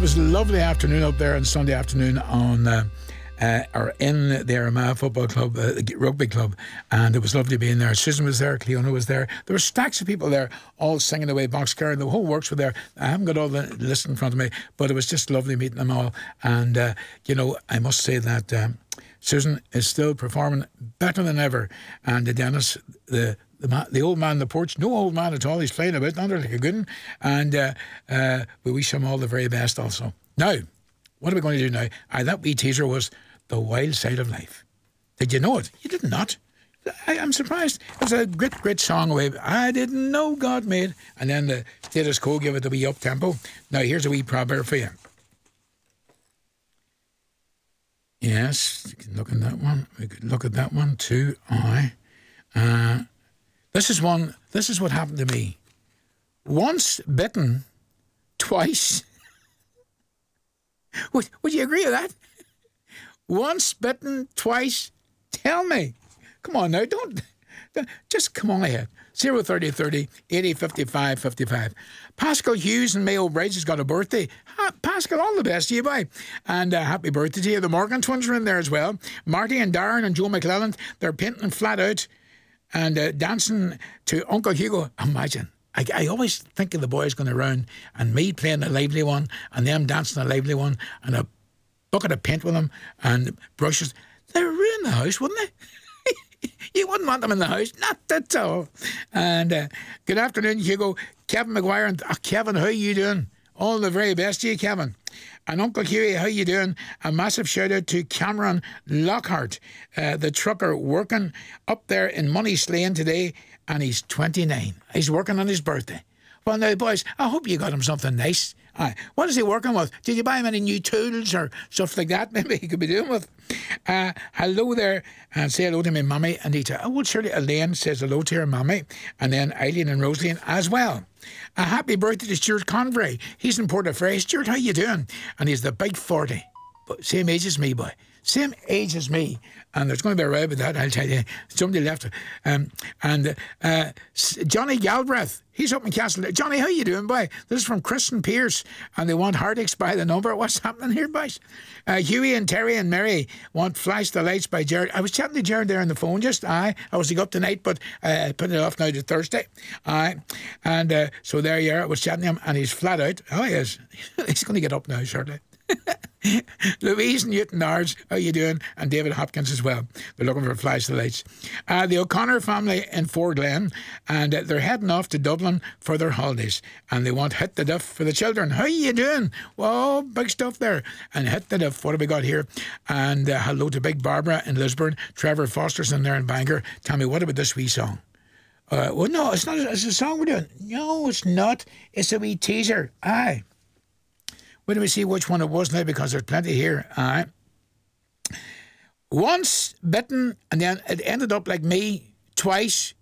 was a lovely afternoon up there on Sunday afternoon on or in the Armagh Football Club, rugby club, and it was lovely being there. Susan was there, Cleona was there. There were stacks of people there, all singing away, Boxcar, the whole works were there. I haven't got all the list in front of me, but it was just lovely meeting them all. And I must say that Susan is still performing better than ever. And Dennis, the old man on the porch, no old man at all, he's playing about, not like a good one. And we wish him all the very best also. Now, what are we going to do now? That wee teaser was The Wild Side of Life. Did you know it? You did not. I'm surprised. It was a great, great song away. I didn't know God made. And then the status quo gave it a wee up tempo. Now here's a wee proverb for you. Yes, you can look at that one. We could look at that one too. This is what happened to me. Once bitten, twice. Would you agree with that? Once bitten, twice. Tell me. Come on now, don't just come on ahead. 03030 80 55 55. Pascal Hughes and Mayo Bridge has got a birthday. Pascal, all the best to you, bye. And happy birthday to you. The Morgan twins are in there as well. Marty and Darren and Joe McClelland, they're painting flat out and dancing to Uncle Hugo. Imagine. I always think of the boys going around and me playing a lively one and them dancing a lively one and a bucket of paint with them and brushes. They'd ruin the house, wouldn't they? You wouldn't want them in the house, not at all. And good afternoon, Hugo. Kevin McGuire and Kevin, how you doing? All the very best to you, Kevin. And Uncle Huey, how you doing? A massive shout out to Cameron Lockhart, the trucker working up there in Money's Lane today, and he's 29. He's working on his birthday. Well, now, boys, I hope you got him something nice. What is he working with? Did you buy him any new tools or stuff like that? Maybe he could be doing with. Hello there, and say hello to my mummy, Anita. Oh, well, surely Elaine says hello to her mummy, and then Eileen and Rosaline as well. A happy birthday to Stuart Convery. He's in Portaferry. Stuart, how you doing? And he's the big 40. But same age as me, boy. Same age as me. And there's going to be a row with that, I'll tell you. Somebody left. Johnny Galbraith, he's up in Castle. Johnny, how you doing, boy? This is from Kristen Pierce, and they want Hardix by the number. What's happening here, boys? Hughie and Terry and Mary want Flash the Lights by Jared. I was chatting to Jared there on the phone just. I was up tonight, but putting it off now to Thursday. And so there you are. I was chatting to him, and he's flat out. Oh, he is. He's going to get up now, shortly. Louise Newton-Nars, how you doing? And David Hopkins as well. They're looking for Flash the Lights. The O'Connor family in Fort Glen, and they're heading off to Dublin for their holidays, and they want Hit the Diff for the children. How you doing? Well, big stuff there. And Hit the Diff, what have we got here? And hello to Big Barbara in Lisburn. Trevor Foster's in there in Bangor. Tell me, what about this wee song? Well, no, it's not. It's a song we're doing. No, it's not. It's a wee teaser. Aye. Wait till we see which one it was now, because there's plenty here. All right. Once bitten, and then it ended up like me twice.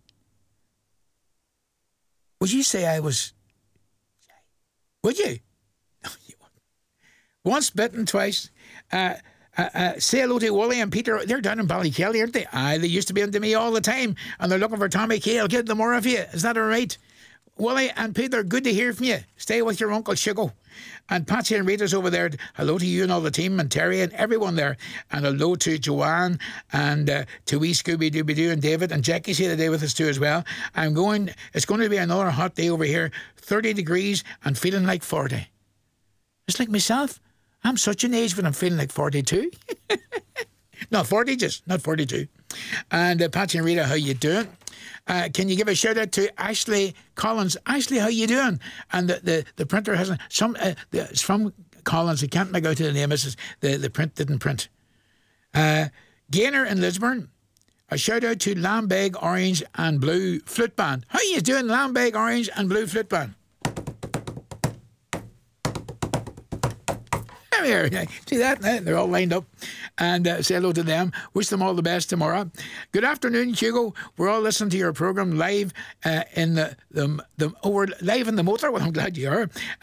Would you say I was? Would you? No, you wouldn't. Once bitten, twice. Say hello to Wally and Peter. They're down in Ballykelly, aren't they? They used to be into me all the time, and they're looking for Tommy Kay. I'll get them more of you. Is that all right? Wally and Peter, good to hear from you. Stay with your Uncle Chico. And Patsy and Rita's over there. Hello to you and all the team, and Terry and everyone there. And hello to Joanne and to wee Scooby-Dooby-Doo and David and Jackie's here today with us too as well. It's going to be another hot day over here. 30 degrees and feeling like 40. It's like myself. I'm such an age when I'm feeling like 42. Not 40 just, not 42. And Patsy and Rita, how you doing? Can you give a shout out to Ashley Collins? Ashley, how you doing? And the printer hasn't it's from Collins. I can't make out who the name is. The print didn't print. Gaynor in Lisburn. A shout out to Lambeg Orange and Blue Flute Band. How you doing, Lambeg Orange and Blue Flute Band? There we are. See that? They're all lined up. And say hello to them. Wish them all the best tomorrow. Good afternoon, Hugo. We're all listening to your programme live in the motor. Well, I'm glad you are.